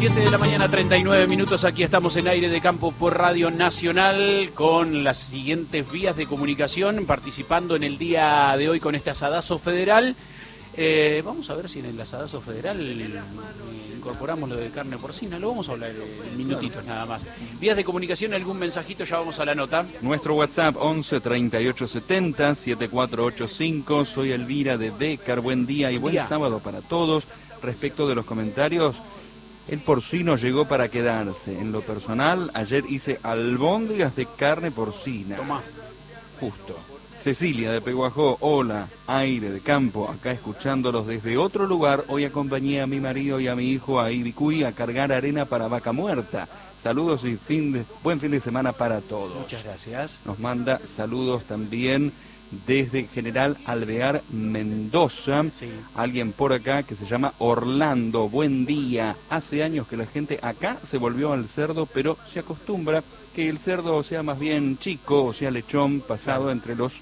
7 de la mañana, 39 minutos. Aquí estamos en Aire de Campo por Radio Nacional con las siguientes vías de comunicación, participando en el día de hoy con este asadazo federal. Vamos a ver si en el asadazo federal incorporamos lo de carne porcina. Lo vamos a hablar en minutitos nada más. Vías de comunicación, algún mensajito, ya vamos a la nota. Nuestro WhatsApp 11 38 70 7485. Soy Elvira de Becar. Buen día y buen sábado para todos. Respecto de los comentarios, el porcino llegó para quedarse. En lo personal, ayer hice albóndigas de carne porcina. Tomá. Justo. Cecilia de Peguajó, hola, Aire de Campo, acá escuchándolos desde otro lugar. Hoy acompañé a mi marido y a mi hijo a Ibicuy a cargar arena para Vaca Muerta. Saludos y buen fin de semana para todos. Muchas gracias. Nos manda saludos también desde General Alvear, Mendoza. Sí. Alguien por acá que se llama Orlando, buen día. Hace años que la gente acá se volvió al cerdo, pero se acostumbra que el cerdo sea más bien chico, o sea lechón, pasado entre los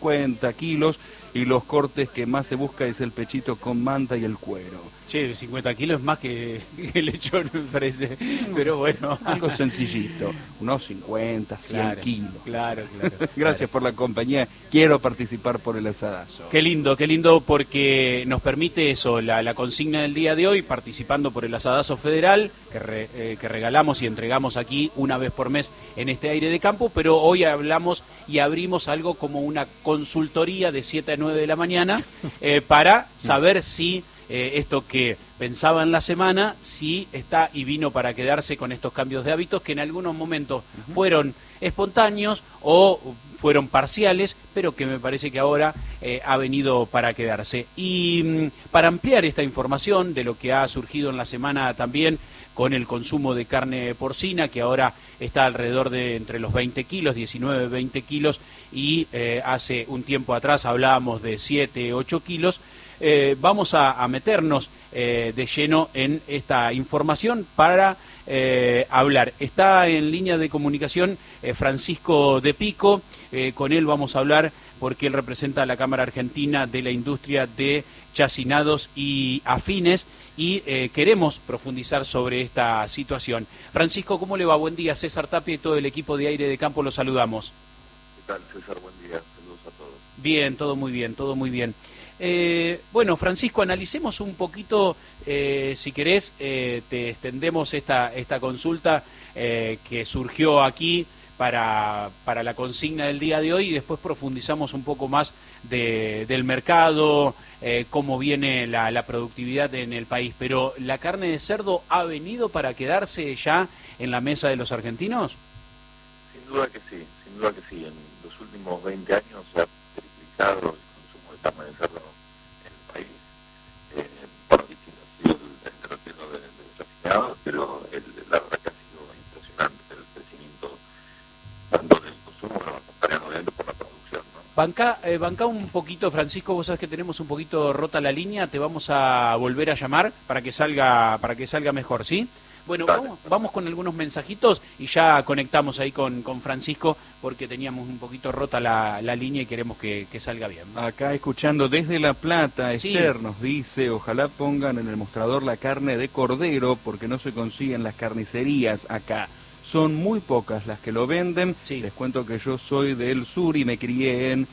50 kilos, y los cortes que más se busca es el pechito con manta y el cuero. Che, 50 kilos es más que el lechón, me parece, pero bueno. Algo sencillito, unos 50, 100 kilos. Claro. Gracias por la compañía, quiero participar por el asadazo. Qué lindo, porque nos permite eso, la consigna del día de hoy, participando por el asadazo federal, que regalamos y entregamos aquí una vez por mes en este Aire de Campo, pero hoy hablamos y abrimos algo como una consultoría de 7 a 9 de la mañana para saber si esto que pensaba en la semana, si está y vino para quedarse con estos cambios de hábitos que en algunos momentos fueron espontáneos o fueron parciales, pero que me parece que ahora ha venido para quedarse. Y para ampliar esta información de lo que ha surgido en la semana también con el consumo de carne porcina, que ahora está alrededor de entre los 20 kilos, 19, 20 kilos, y hace un tiempo atrás hablábamos de 7, 8 kilos, vamos a meternos de lleno en esta información para hablar. Está en línea de comunicación Francisco de Pico, con él vamos a hablar porque él representa a la Cámara Argentina de la Industria de Chacinados y Afines y queremos profundizar sobre esta situación. Francisco, ¿cómo le va? Buen día. César Tapia y todo el equipo de Aire de Campo los saludamos. ¿Qué tal, César? Buen día. Saludos a todos. Bien, todo muy bien, todo muy bien. Bueno, Francisco, analicemos un poquito, si querés, te extendemos esta consulta que surgió aquí para la consigna del día de hoy y después profundizamos un poco más del mercado, cómo viene la productividad en el país. Pero, ¿la carne de cerdo ha venido para quedarse ya en la mesa de los argentinos? Sin duda que sí. En los últimos 20 años se ha triplicado el consumo de carne de cerdo en el país. Por distintos ha sido el retiro de chacinados, pero la verdad que ha sido impresionante el crecimiento tanto del consumo como acompañamiento por la producción, ¿no? Bancá un poquito, Francisco, vos sabés que tenemos un poquito rota la línea, te vamos a volver a llamar para que salga mejor, ¿sí? Bueno, vamos con algunos mensajitos y ya conectamos ahí con Francisco porque teníamos un poquito rota la línea y queremos que salga bien. Acá escuchando desde La Plata, Sí. Esther nos dice, ojalá pongan en el mostrador la carne de cordero porque no se consigue en las carnicerías acá. Son muy pocas las que lo venden. Sí. Les cuento que yo soy del sur y me crié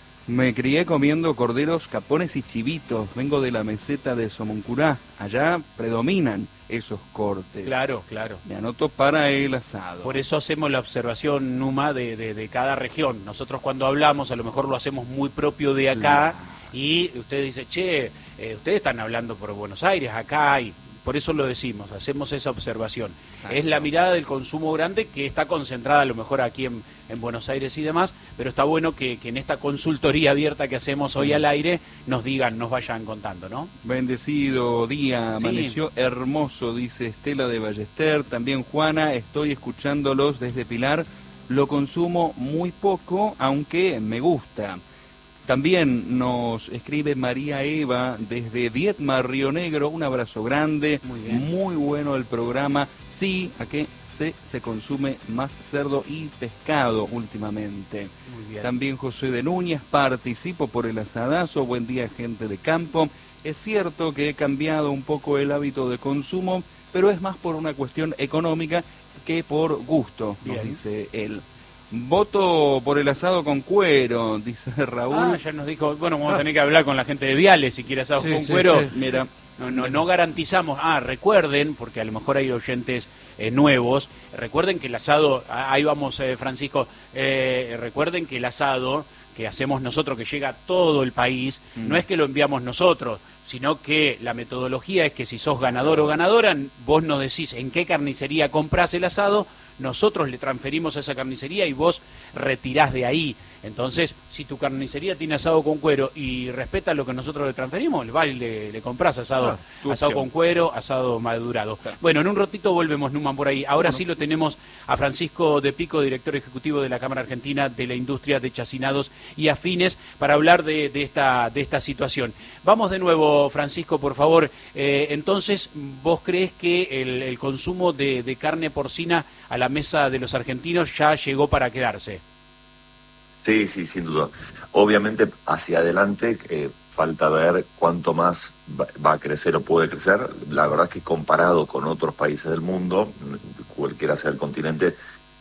comiendo corderos, capones y chivitos. Vengo de la meseta de Somoncurá. Allá predominan esos cortes. Claro. Me anoto para el asado. Por eso hacemos la observación, Numa, de cada región. Nosotros cuando hablamos a lo mejor lo hacemos muy propio de acá y usted dice, che, ustedes están hablando por Buenos Aires, acá hay... Por eso lo decimos, hacemos esa observación. Exacto. Es la mirada del consumo grande que está concentrada a lo mejor aquí en Buenos Aires y demás, pero está bueno que en esta consultoría abierta que hacemos hoy al aire nos vayan contando, ¿no? Bendecido día, Sí. amaneció hermoso, dice Estela de Ballester. También Juana, estoy escuchándolos desde Pilar. Lo consumo muy poco, aunque me gusta. También nos escribe María Eva desde Viedma, Río Negro. Un abrazo grande. Muy bien. Muy bueno el programa. Sí, ¿a qué se consume más cerdo y pescado últimamente? Muy bien. También José de Núñez, participo por el asadazo. Buen día, gente de campo. Es cierto que he cambiado un poco el hábito de consumo, pero es más por una cuestión económica que por gusto, nos Bien. dice él. Voto por el asado con cuero, dice Raúl. Ya nos dijo, bueno, vamos a tener que hablar con la gente de Viales si quiere asado con cuero. Sí. Mira, No garantizamos. Recuerden, porque a lo mejor hay oyentes nuevos, recuerden que el asado, ahí vamos Francisco, recuerden que el asado que hacemos nosotros, que llega a todo el país, no es que lo enviamos nosotros, sino que la metodología es que si sos ganador o ganadora, vos nos decís en qué carnicería comprás el asado, nosotros le transferimos a esa carnicería y vos retirás de ahí. Entonces, si tu carnicería tiene asado con cuero y respeta lo que nosotros le transferimos, vas y le comprás asado, asado con cuero, asado madurado. Claro. Bueno, en un ratito volvemos, Numan, por ahí. Ahora sí lo tenemos a Francisco de Pico, director ejecutivo de la Cámara Argentina de la Industria de Chacinados y Afines, para hablar de esta situación. Vamos de nuevo, Francisco, por favor. Entonces, ¿vos crees que el consumo de carne porcina a la mesa de los argentinos ya llegó para quedarse? Sí, sin duda. Obviamente, hacia adelante falta ver cuánto más va a crecer o puede crecer. La verdad es que comparado con otros países del mundo, cualquiera sea el continente,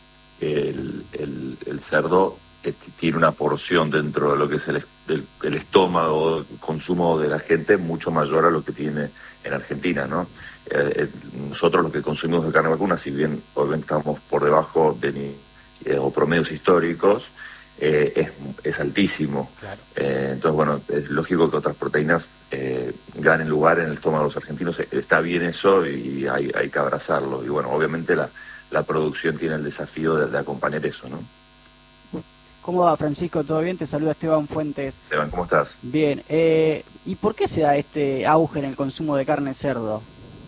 el cerdo tiene una porción dentro de lo que es el estómago, el consumo de la gente, mucho mayor a lo que tiene en Argentina, ¿no? Nosotros lo que consumimos de carne vacuna, si bien obviamente estamos por debajo de o promedios históricos, es altísimo. Claro. Entonces, bueno, es lógico que otras proteínas ganen lugar en el estómago de los argentinos. Está bien eso y hay que abrazarlo. Y bueno, obviamente la producción tiene el desafío de acompañar eso, ¿no? ¿Cómo va, Francisco? ¿Todo bien? Te saluda Esteban Fuentes. Esteban, ¿cómo estás? Bien. ¿Y por qué se da este auge en el consumo de carne de cerdo?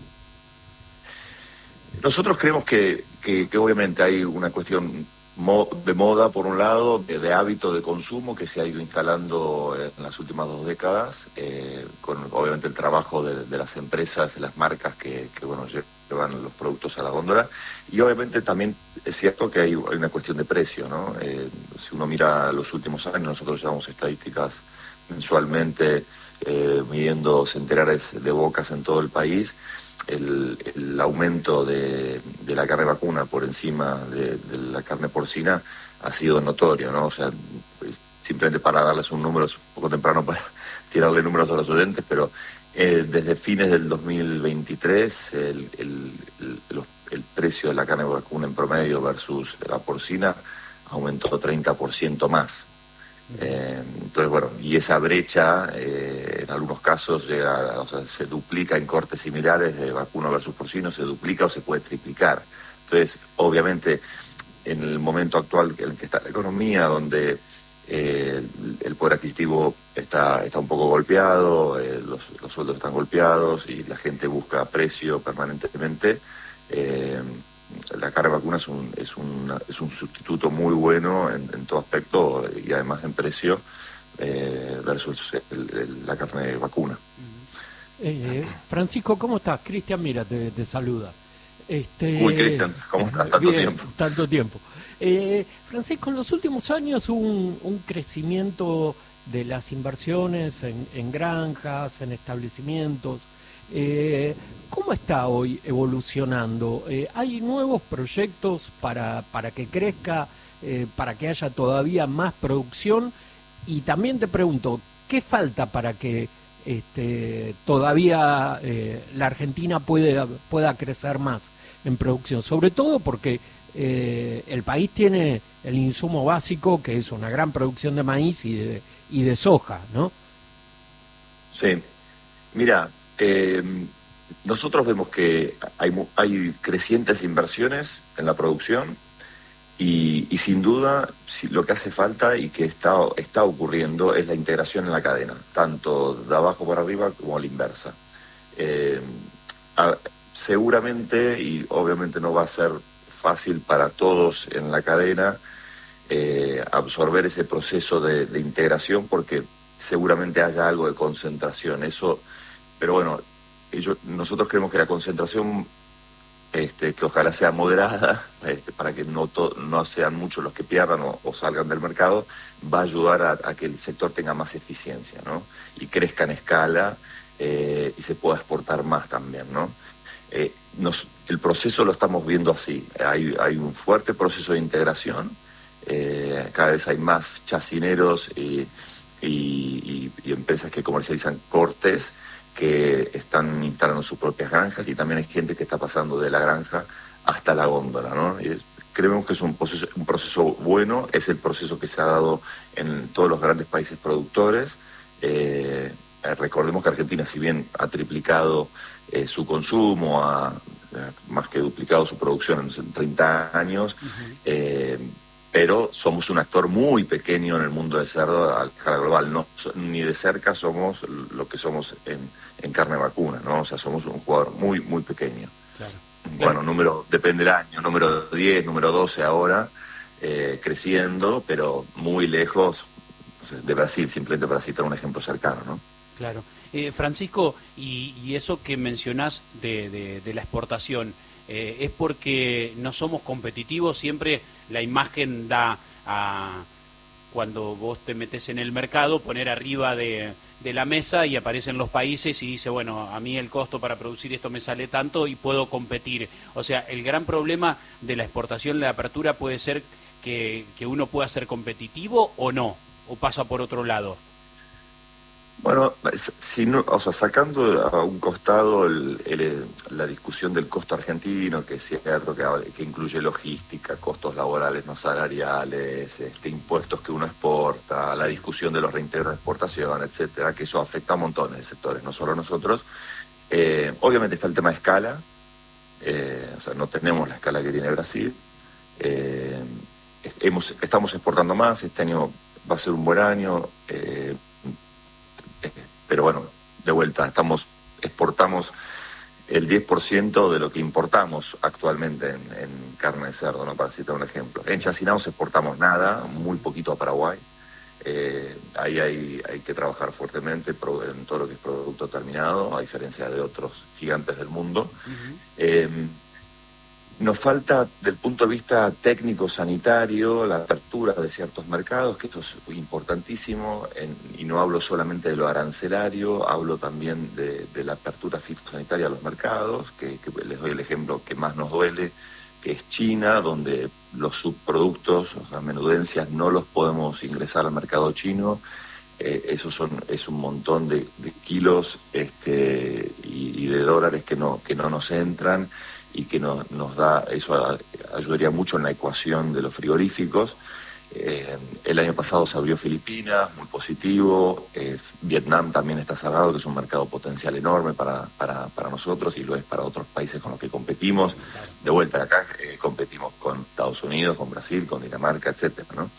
Nosotros creemos que obviamente hay una cuestión de moda, por un lado, de hábito de consumo que se ha ido instalando en las últimas 2 décadas, con obviamente el trabajo de las empresas, de las marcas que llevan los productos a la góndola, y obviamente también es cierto que hay una cuestión de precio, ¿no? Si uno mira los últimos años, nosotros llevamos estadísticas mensualmente midiendo centenares de bocas en todo el país. El aumento de la carne vacuna por encima de la carne porcina ha sido notorio, ¿no? O sea, simplemente para darles un número, es un poco temprano para tirarle números a los oyentes, pero desde fines del 2023 el precio de la carne vacuna en promedio versus la porcina aumentó 30% más. Entonces, bueno, y esa brecha en algunos casos llega, o sea, se duplica en cortes similares de vacuno versus porcino, se duplica o se puede triplicar. Entonces, obviamente, en el momento actual en el que está la economía, donde el poder adquisitivo está un poco golpeado, los sueldos están golpeados y la gente busca precio permanentemente, la carne vacuna es un sustituto muy bueno en todo aspecto y además en precio versus la carne vacuna. Francisco, ¿cómo estás? Cristian, mira, te saluda. Uy, Cristian, ¿cómo estás? Tanto tiempo. Francisco, en los últimos años hubo un crecimiento de las inversiones en granjas, en establecimientos. ¿Cómo está hoy evolucionando? ¿Hay nuevos proyectos para que crezca, para que haya todavía más producción? Y también te pregunto, ¿qué falta para que todavía la Argentina pueda crecer más en producción? Sobre todo porque el país tiene el insumo básico, que es una gran producción de maíz y de soja, ¿no? Sí, mira, nosotros vemos que hay crecientes inversiones en la producción y sin duda lo que hace falta y que está ocurriendo es la integración en la cadena, tanto de abajo para arriba como a la inversa. Seguramente, y obviamente no va a ser fácil para todos en la cadena, absorber ese proceso de integración porque seguramente haya algo de concentración. Pero bueno, nosotros creemos que la concentración, que ojalá sea moderada, para que no sean muchos los que pierdan o salgan del mercado, va a ayudar a que el sector tenga más eficiencia, ¿no? Y crezca en escala y se pueda exportar más también, ¿no? el proceso lo estamos viendo así. Hay un fuerte proceso de integración. Cada vez hay más chacineros y empresas que comercializan cortes que están instalando sus propias granjas, y también hay gente que está pasando de la granja hasta la góndola, ¿no? Creemos que es un proceso bueno, es el proceso que se ha dado en todos los grandes países productores. Recordemos que Argentina, si bien ha triplicado su consumo, ha más que duplicado su producción en 30 años, pero somos un actor muy pequeño en el mundo del cerdo a escala global. No, ni de cerca somos lo que somos en carne vacuna, ¿no? O sea, somos un jugador muy, muy pequeño. Claro. Bueno, depende del año, número 10, número 12 ahora, creciendo, pero muy lejos de Brasil, simplemente para citar un ejemplo cercano, ¿no? Claro. Francisco, y eso que mencionás de la exportación, ¿es porque no somos competitivos? Siempre la imagen da a, cuando vos te metes en el mercado, poner arriba de la mesa y aparecen los países y dice, bueno, a mí el costo para producir esto me sale tanto y puedo competir. O sea, el gran problema de la exportación, la apertura, puede ser que uno pueda ser competitivo o no, o pasa por otro lado. Bueno, si no, o sea, sacando a un costado la discusión del costo argentino, que es cierto que incluye logística, costos laborales no salariales, impuestos que uno exporta, la discusión de los reintegros de exportación, etcétera, que eso afecta a montones de sectores, no solo a nosotros. Obviamente está el tema de escala, o sea, no tenemos la escala que tiene Brasil. Estamos exportando más, este año va a ser un buen año. Pero bueno, de vuelta, exportamos el 10% de lo que importamos actualmente en carne de cerdo, ¿no? Para citar un ejemplo. En chacinados exportamos nada, muy poquito a Paraguay. Ahí hay que trabajar fuertemente en todo lo que es producto terminado, a diferencia de otros gigantes del mundo. Nos falta, del punto de vista técnico-sanitario, la apertura de ciertos mercados, que esto es importantísimo, y no hablo solamente de lo arancelario, hablo también de la apertura fitosanitaria a los mercados, que les doy el ejemplo que más nos duele, que es China, donde los subproductos, o sea, menudencias, no los podemos ingresar al mercado chino. Es un montón de kilos y de dólares que no nos entran, y que nos da, eso ayudaría mucho en la ecuación de los frigoríficos. El año pasado se abrió Filipinas, muy positivo. Vietnam también está cerrado, que es un mercado potencial enorme para nosotros, y lo es para otros países con los que competimos. De vuelta acá competimos con Estados Unidos, con Brasil, con Dinamarca, etcétera, ¿no?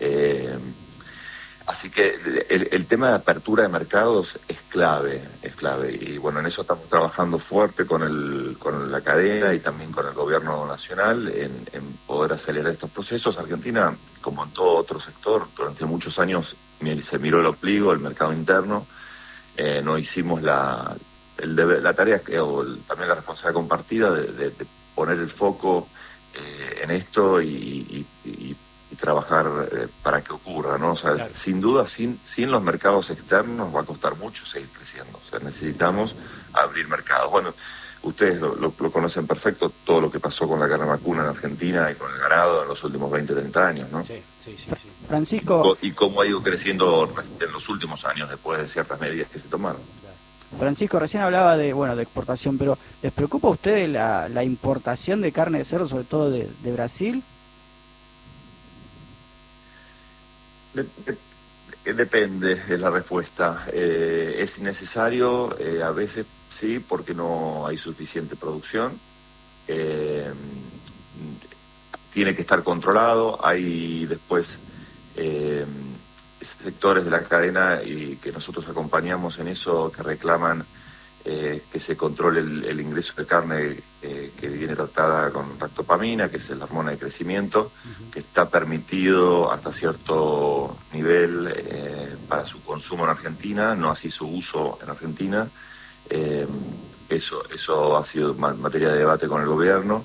Así que el tema de apertura de mercados es clave. Y bueno, en eso estamos trabajando fuerte con la cadena y también con el gobierno nacional en poder acelerar estos procesos. Argentina, como en todo otro sector, durante muchos años se miró el ombligo, el mercado interno. No hicimos la tarea, también la responsabilidad compartida de poner el foco en esto y trabajar para que ocurra, ¿no? O sea, claro. Sin duda, sin los mercados externos va a costar mucho seguir creciendo. O sea, necesitamos abrir mercados. Bueno, ustedes lo conocen perfecto, todo lo que pasó con la carne vacuna en Argentina y con el ganado en los últimos 20, 30 años, ¿no? Sí. Francisco... Y cómo ha ido creciendo en los últimos años después de ciertas medidas que se tomaron. Francisco, recién hablaba de exportación, pero ¿les preocupa a ustedes la importación de carne de cerdo, sobre todo de Brasil? Depende de la respuesta. Es innecesario, a veces sí, porque no hay suficiente producción. Tiene que estar controlado. Hay después sectores de la cadena y que nosotros acompañamos en eso, que reclaman que se controle el ingreso de carne que viene tratada con ractopamina, que es la hormona de crecimiento, que está permitido hasta cierto nivel para su consumo en Argentina, no así su uso en Argentina. Eso ha sido materia de debate con el gobierno.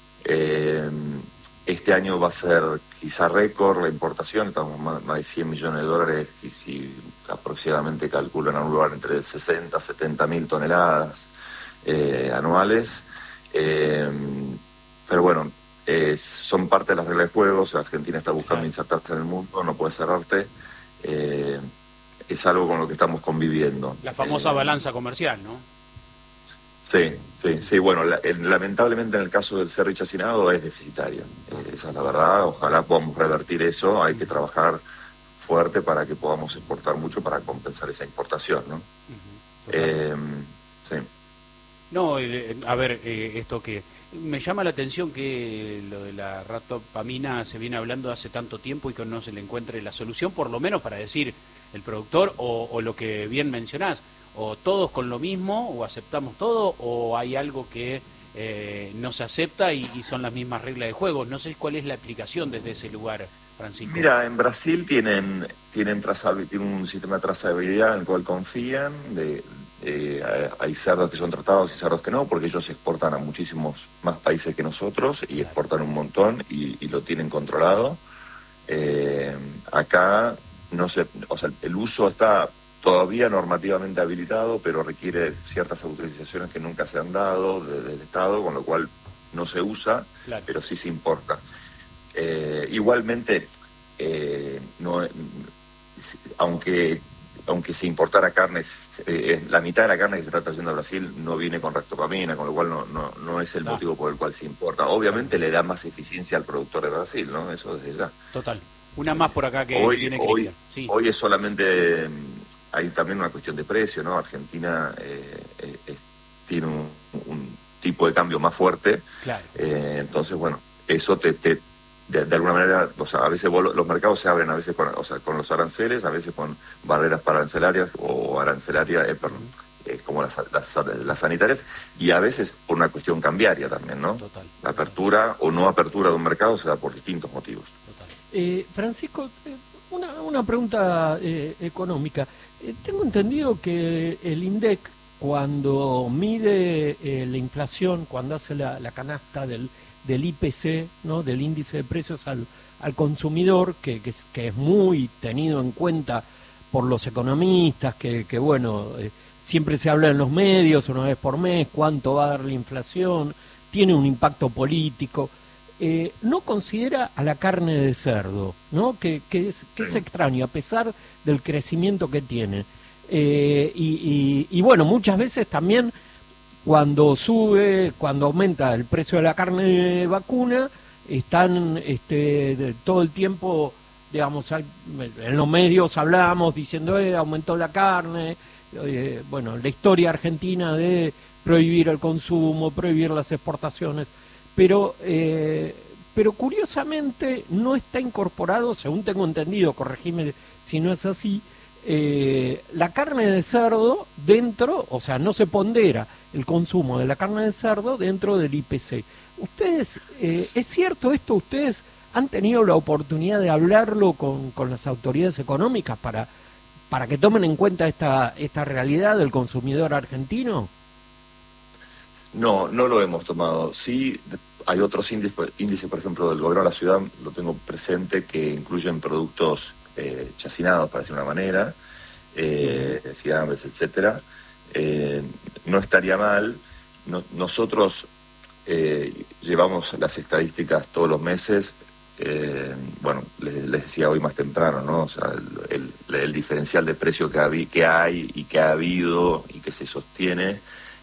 Este año va a ser quizá récord la importación, estamos más de 100 millones de dólares, y si aproximadamente calculan a un lugar entre 60 a 70 mil toneladas anuales. Pero bueno, son parte de las reglas de juego. O sea, Argentina está buscando insertarse en el mundo, no puede cerrarte. Es algo con lo que estamos conviviendo. La famosa balanza comercial, ¿no? Sí, bueno, lamentablemente en el caso del cerdo y chacinado es deficitario, esa es la verdad. Ojalá podamos revertir eso, hay que trabajar fuerte para que podamos exportar mucho para compensar esa importación, ¿no? Sí. No, a ver, esto que me llama la atención, que lo de la ratopamina se viene hablando hace tanto tiempo y que no se le encuentre la solución, por lo menos para decir el productor, o lo que bien mencionás, o todos con lo mismo, o aceptamos todo, o hay algo que no se acepta y son las mismas reglas de juego. No sé cuál es la aplicación desde ese lugar, Francisco. Mira, en Brasil tienen un sistema de trazabilidad en el cual confían. Hay cerdos que son tratados y cerdos que no, porque ellos exportan a muchísimos más países que nosotros y exportan un montón y lo tienen controlado. Acá no sé, o sea, el uso está todavía normativamente habilitado, pero requiere ciertas autorizaciones que nunca se han dado desde el Estado, con lo cual no se usa, claro, pero sí se importa. Igualmente, aunque se importara carne, la mitad de la carne que se está trayendo a Brasil no viene con ractopamina, con lo cual no es el motivo por el cual se importa. Obviamente le da más eficiencia al productor de Brasil, ¿no? Eso desde ya. Total. Una más por acá que tiene que sí. Hoy es solamente... Hay también una cuestión de precio, ¿no? Argentina tiene un tipo de cambio más fuerte. Claro. Entonces, bueno, eso de alguna manera, o sea, a veces los mercados se abren a veces con los aranceles, a veces con barreras pararancelarias o arancelarias, como las sanitarias, y a veces por una cuestión cambiaria también, ¿no? Total. La apertura o no apertura de un mercado se da por distintos motivos. Total. Francisco, una pregunta económica. Tengo entendido que el INDEC, cuando mide la inflación, cuando hace la canasta del IPC, ¿no? Del índice de precios al consumidor, que es muy tenido en cuenta por los economistas, que bueno, siempre se habla en los medios una vez por mes, cuánto va a dar la inflación, tiene un impacto político. No considera a la carne de cerdo, ¿no? Que es extraño, a pesar del crecimiento que tiene. Y bueno, muchas veces también cuando aumenta el precio de la carne vacuna, están todo el tiempo, digamos, en los medios hablamos diciendo aumentó la carne, bueno, la historia argentina de prohibir el consumo, prohibir las exportaciones. Pero curiosamente no está incorporado, según tengo entendido, corregime si no es así, la carne de cerdo dentro, o sea, no se pondera el consumo de la carne de cerdo dentro del IPC. ¿Ustedes, es cierto esto? ¿Ustedes han tenido la oportunidad de hablarlo con las autoridades económicas para que tomen en cuenta esta realidad del consumidor argentino? No lo hemos tomado. Sí, hay otros índices, por ejemplo, del gobierno de la ciudad, lo tengo presente, que incluyen productos chacinados, para decir una manera, fiambres, etcétera. No estaría mal. Nosotros llevamos las estadísticas todos los meses. Bueno, les decía hoy más temprano, ¿no? O sea, el diferencial de precio que hay y que ha habido y que se sostiene.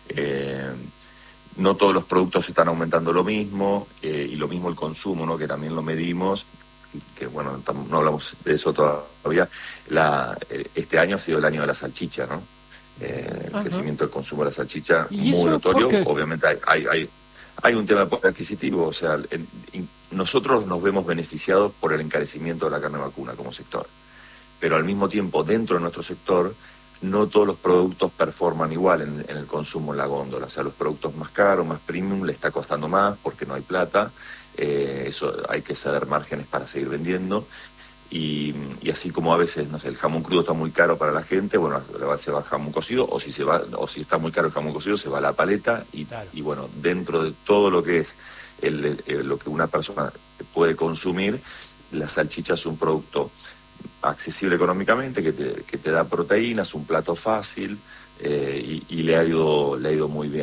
No todos los productos están aumentando lo mismo, y lo mismo el consumo, ¿no? Que también lo medimos, que bueno, no hablamos de eso todavía. Este año ha sido el año de la salchicha, ¿no? El crecimiento del consumo de la salchicha muy notorio. Obviamente hay un tema de poder adquisitivo, o sea, nosotros nos vemos beneficiados por el encarecimiento de la carne vacuna como sector, pero al mismo tiempo dentro de nuestro sector no todos los productos performan igual en el consumo en la góndola. O sea, los productos más caros, más premium, le está costando más porque no hay plata. Eso hay que ceder márgenes para seguir vendiendo. Y así como a veces, no sé, el jamón crudo está muy caro para la gente, bueno, se va jamón cocido, o si está muy caro el jamón cocido, se va a la paleta. Y bueno, dentro de todo lo que es lo que una persona puede consumir, la salchicha es un producto accesible económicamente, que te da proteínas, un plato fácil, y le ha ido muy bien.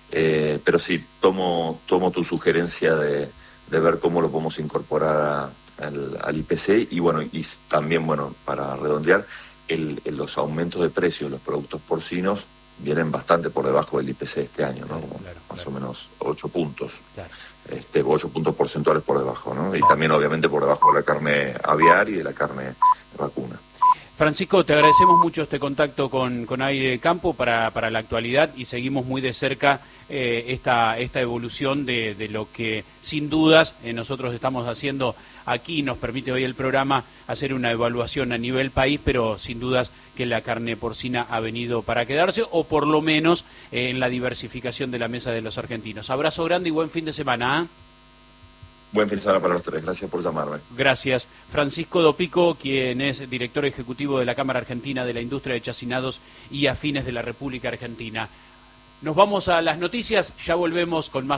Pero sí, tomo tu sugerencia de ver cómo lo podemos incorporar al IPC, y bueno, y también, bueno, para redondear, los aumentos de precios de los productos porcinos vienen bastante por debajo del IPC este año, ¿no? Más o menos 8 puntos, 8 puntos porcentuales por debajo, ¿no? Y también obviamente por debajo de la carne aviar y de la carne vacuna. Francisco, te agradecemos mucho este contacto con Aire de Campo para la actualidad, y seguimos muy de cerca esta evolución de lo que sin dudas nosotros estamos haciendo aquí. Nos permite hoy el programa hacer una evaluación a nivel país, pero sin dudas que la carne porcina ha venido para quedarse, o por lo menos en la diversificación de la mesa de los argentinos. Abrazo grande y buen fin de semana, ¿eh? Buen fin de semana para los tres, gracias por llamarme. Gracias. Francisco Dopico, quien es director ejecutivo de la Cámara Argentina de la Industria de Chacinados y Afines de la República Argentina. Nos vamos a las noticias, ya volvemos con más.